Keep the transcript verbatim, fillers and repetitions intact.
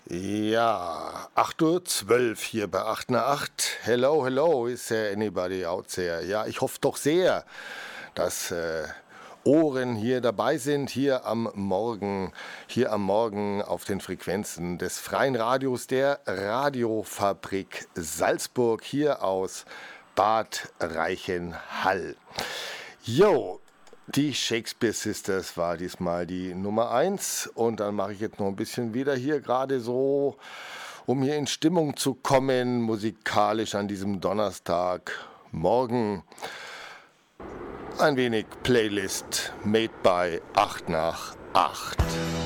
Ja, acht Uhr zwölf hier bei acht nach acht. Hello, hello, is there anybody out there? Ja, ich hoffe doch sehr, dass äh, Ohren hier dabei sind, hier am Morgen, hier am Morgen auf den Frequenzen des Freien Radios der Radiofabrik Salzburg, hier aus Bad Reichenhall. Jo, die Shakespeare Sisters war diesmal die Nummer eins und dann mache ich jetzt noch ein bisschen wieder hier gerade so, um hier in Stimmung zu kommen, musikalisch an diesem Donnerstagmorgen. Ein wenig Playlist made by acht nach acht.